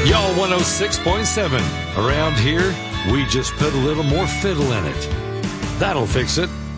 Y'all 106.7. Around here, we just put a little more fiddle in it. That'll fix it.